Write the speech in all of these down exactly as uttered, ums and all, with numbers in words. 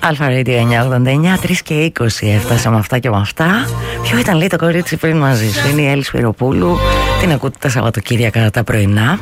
Αλφα Radio εννιακόσια ογδόντα εννιά, τρία και είκοσι έφτασα με αυτά και με αυτά. Ποιο ήταν, λέει, το κορίτσι πριν μαζί σου? Είναι η Έλλη Σπυροπούλου. Την ακούτε τα Σαββατοκύριακα τα πρωινά.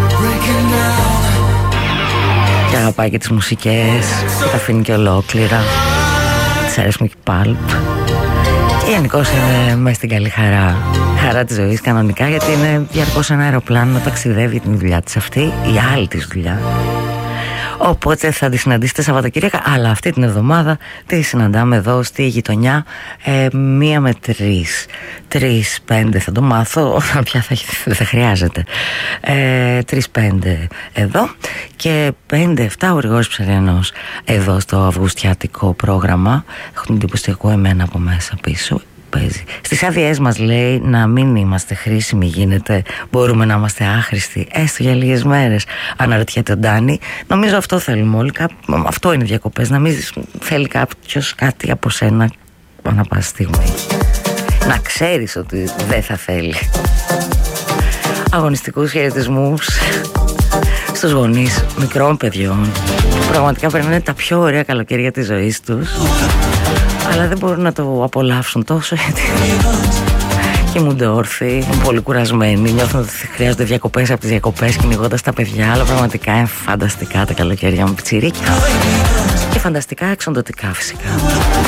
Και αγαπάει και τις μουσικές, και τα αφήνει και ολόκληρα. Της αρέσουν και Pulp. Και γενικώς είναι μέσα στην καλή χαρά. Χαρά της ζωής κανονικά, γιατί είναι διαρκώς ένα αεροπλάνο, ταξιδεύει την δουλειά της αυτή, η άλλη της δουλειά. Οπότε θα τη συναντήσετε Σαββατοκύριακα, αλλά αυτή την εβδομάδα τη συναντάμε εδώ στη γειτονιά ε, μία με τρεις. Τρεις πέντε θα το μάθω, πια θα, δεν θα χρειάζεται. Ε, τρεις πέντε εδώ και πέντε εφτά ο Γρηγόρης Ψαριανός εδώ στο αυγουστιάτικο πρόγραμμα. Έχουν εντυπωσιακό εμένα από μέσα πίσω. Στις άδειές μας λέει να μην είμαστε χρήσιμοι γίνεται, μπορούμε να είμαστε άχρηστοι έστω για λίγες μέρες. Αναρωτιέται ο Ντάνι. Νομίζω αυτό θέλουμε όλοι, αυτό είναι διακοπές. Να μην θέλει κάποιος κάτι από σένα ανά πάσα στιγμή. Να ξέρεις ότι δεν θα θέλει. Αγωνιστικούς χαιρετισμούς στους γονείς μικρών παιδιών που πραγματικά περνάνε τα πιο ωραία καλοκαίρια της ζωής τους, αλλά δεν μπορούν να το απολαύσουν τόσο γιατί κοιμούνται όρθιοι, είναι πολύ κουρασμένοι, νιώθουν ότι χρειάζονται διακοπές από τις διακοπές κυνηγώντας τα παιδιά, αλλά πραγματικά είναι φανταστικά τα καλοκαίρια με πιτσιρίκια και φανταστικά εξοντωτικά φυσικά.